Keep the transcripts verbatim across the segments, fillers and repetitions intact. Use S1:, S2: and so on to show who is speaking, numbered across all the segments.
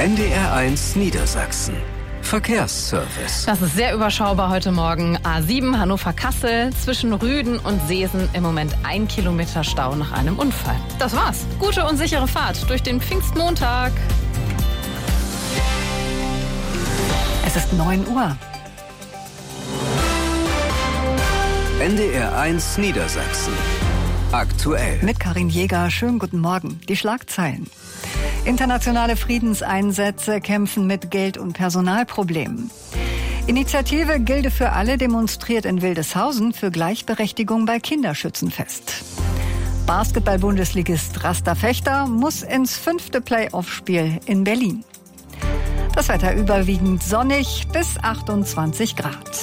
S1: N D R eins Niedersachsen. Verkehrsservice.
S2: Das ist sehr überschaubar heute Morgen. A sieben Hannover-Kassel, zwischen Rüden und Seesen im Moment ein Kilometer Stau nach einem Unfall. Das war's. Gute und sichere Fahrt durch den Pfingstmontag.
S3: Es ist neun Uhr.
S1: N D R eins Niedersachsen. Aktuell.
S3: Mit Karin Jäger. Schönen guten Morgen. Die Schlagzeilen. Internationale Friedenseinsätze kämpfen mit Geld- und Personalproblemen. Initiative Gilde für alle demonstriert in Wildeshausen für Gleichberechtigung bei Kinderschützenfest. Basketball-Bundesligist Rasta Fechter muss ins fünfte Playoff-Spiel in Berlin. Das Wetter überwiegend sonnig bis achtundzwanzig Grad.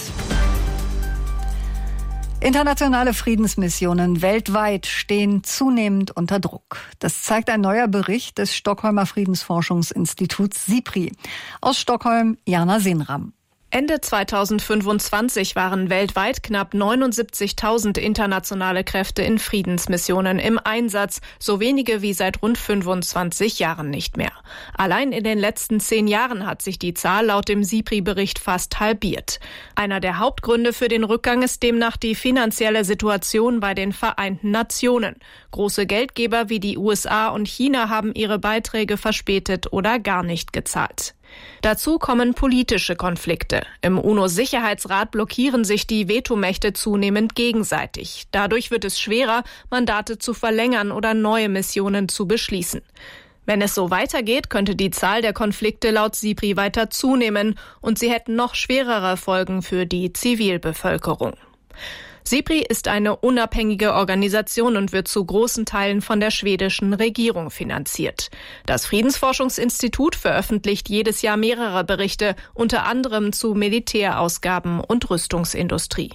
S3: Internationale Friedensmissionen weltweit stehen zunehmend unter Druck. Das zeigt ein neuer Bericht des Stockholmer Friedensforschungsinstituts SIPRI. Aus Stockholm, Jana Senram.
S4: Ende zweitausendfünfundzwanzig waren weltweit knapp neunundsiebzigtausend internationale Kräfte in Friedensmissionen im Einsatz, so wenige wie seit rund fünfundzwanzig Jahren nicht mehr. Allein in den letzten zehn Jahren hat sich die Zahl laut dem SIPRI-Bericht fast halbiert. Einer der Hauptgründe für den Rückgang ist demnach die finanzielle Situation bei den Vereinten Nationen. Große Geldgeber wie die U S A und China haben ihre Beiträge verspätet oder gar nicht gezahlt. Dazu kommen politische Konflikte. Im UNO-Sicherheitsrat blockieren sich die Vetomächte zunehmend gegenseitig. Dadurch wird es schwerer, Mandate zu verlängern oder neue Missionen zu beschließen. Wenn es so weitergeht, könnte die Zahl der Konflikte laut SIPRI weiter zunehmen und sie hätten noch schwerere Folgen für die Zivilbevölkerung. SIPRI ist eine unabhängige Organisation und wird zu großen Teilen von der schwedischen Regierung finanziert. Das Friedensforschungsinstitut veröffentlicht jedes Jahr mehrere Berichte, unter anderem zu Militärausgaben und Rüstungsindustrie.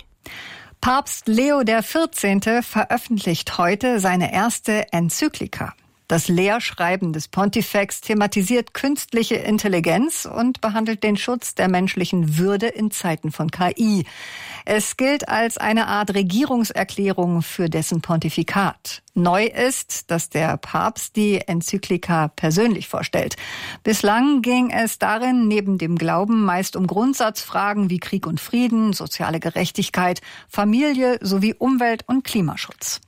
S3: Papst Leo der vierzehnte veröffentlicht heute seine erste Enzyklika. Das Lehrschreiben des Pontifex thematisiert künstliche Intelligenz und behandelt den Schutz der menschlichen Würde in Zeiten von K I. Es gilt als eine Art Regierungserklärung für dessen Pontifikat. Neu ist, dass der Papst die Enzyklika persönlich vorstellt. Bislang ging es darin neben dem Glauben meist um Grundsatzfragen wie Krieg und Frieden, soziale Gerechtigkeit, Familie sowie Umwelt- und Klimaschutz.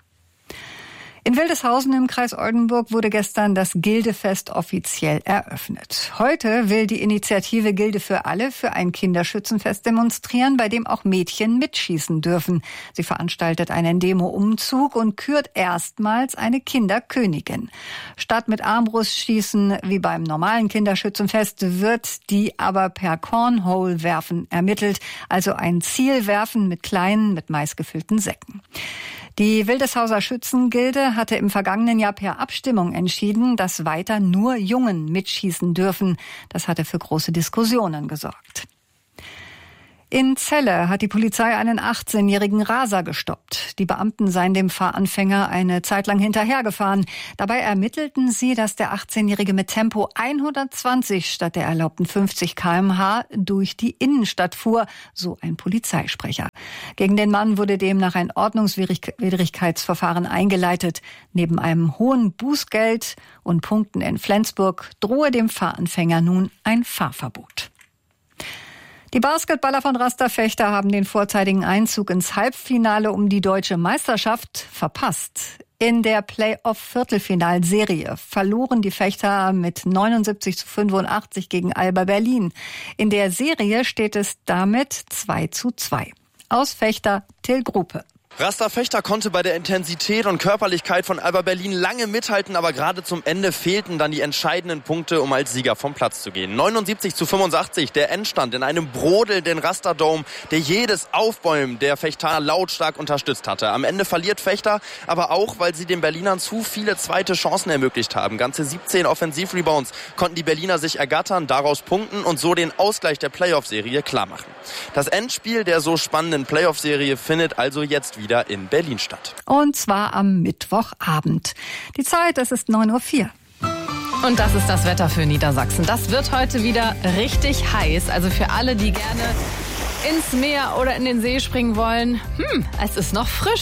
S3: In Wildeshausen im Kreis Oldenburg wurde gestern das Gildefest offiziell eröffnet. Heute will die Initiative Gilde für alle für ein Kinderschützenfest demonstrieren, bei dem auch Mädchen mitschießen dürfen. Sie veranstaltet einen Demo-Umzug und kürt erstmals eine Kinderkönigin. Statt mit Armbrustschießen wie beim normalen Kinderschützenfest wird die aber per Cornhole-Werfen ermittelt, also ein Zielwerfen mit kleinen, mit Mais gefüllten Säcken. Die Wildeshauser Schützengilde hatte im vergangenen Jahr per Abstimmung entschieden, dass weiter nur Jungen mitschießen dürfen. Das hatte für große Diskussionen gesorgt. In Celle hat die Polizei einen achtzehnjährigen Raser gestoppt. Die Beamten seien dem Fahranfänger eine Zeit lang hinterhergefahren. Dabei ermittelten sie, dass der achtzehnjährige mit Tempo hundertzwanzig statt der erlaubten fünfzig Kilometer pro Stunde durch die Innenstadt fuhr, so ein Polizeisprecher. Gegen den Mann wurde demnach ein Ordnungswidrigkeitsverfahren eingeleitet. Neben einem hohen Bußgeld und Punkten in Flensburg drohe dem Fahranfänger nun ein Fahrverbot. Die Basketballer von Rasta Fechter haben den vorzeitigen Einzug ins Halbfinale um die deutsche Meisterschaft verpasst. In der Playoff-Viertelfinalserie verloren die Fechter mit neunundsiebzig zu fünfundachtzig gegen Alba Berlin. In der Serie steht es damit zwei zu zwei. Aus Fechter Till Gruppe.
S5: Rasta Fechter konnte bei der Intensität und Körperlichkeit von Alba Berlin lange mithalten, aber gerade zum Ende fehlten dann die entscheidenden Punkte, um als Sieger vom Platz zu gehen. neunundsiebzig zu fünfundachtzig, der Endstand in einem brodelnden Rasta Dome, der jedes Aufbäumen der Fechter lautstark unterstützt hatte. Am Ende verliert Fechter, aber auch, weil sie den Berlinern zu viele zweite Chancen ermöglicht haben. Ganze siebzehn Offensivrebounds konnten die Berliner sich ergattern, daraus punkten und so den Ausgleich der Playoff-Serie klarmachen. Das Endspiel der so spannenden Playoff-Serie findet also jetzt wieder in Berlin statt.
S3: Und zwar am Mittwochabend. Die Zeit, es ist neun Uhr vier.
S2: Und das ist das Wetter für Niedersachsen. Das wird heute wieder richtig heiß. Also für alle, die gerne ins Meer oder in den See springen wollen, hm, es ist noch frisch.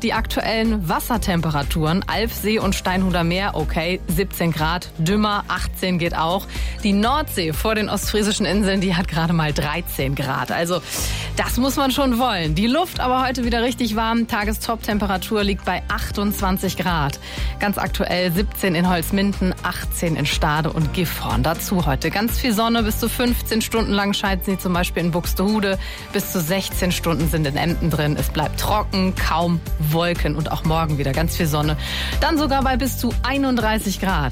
S2: die aktuellen Wassertemperaturen. Alfsee und Steinhuder Meer, okay, siebzehn Grad. Dümmer, achtzehn geht auch. Die Nordsee vor den ostfriesischen Inseln, die hat gerade mal dreizehn Grad. Also das muss man schon wollen. Die Luft aber heute wieder richtig warm. Tagestop-Temperatur liegt bei achtundzwanzig Grad. Ganz aktuell siebzehn in Holzminden, achtzehn in Stade und Gifhorn. Dazu heute ganz viel Sonne. Bis zu fünfzehn Stunden lang scheint sie zum Beispiel in Buxtehude. Bis zu sechzehn Stunden sind in Emden drin. Es bleibt trocken, kaum Wolken und auch morgen wieder ganz viel Sonne. Dann sogar bei bis zu einunddreißig Grad.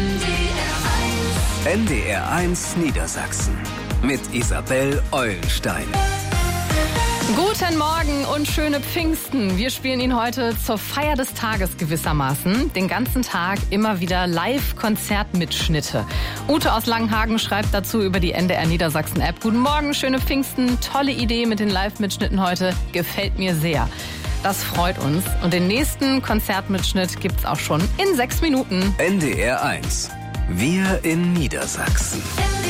S1: N D R eins Niedersachsen mit Isabel Eulenstein.
S2: Guten Morgen und schöne Pfingsten. Wir spielen Ihnen heute zur Feier des Tages gewissermaßen den ganzen Tag immer wieder Live-Konzertmitschnitte. Ute aus Langenhagen schreibt dazu über die N D R Niedersachsen-App. Guten Morgen, schöne Pfingsten. Tolle Idee mit den Live-Mitschnitten heute. Gefällt mir sehr. Das freut uns. Und den nächsten Konzertmitschnitt gibt's auch schon in sechs Minuten.
S1: N D R eins. Wir in Niedersachsen.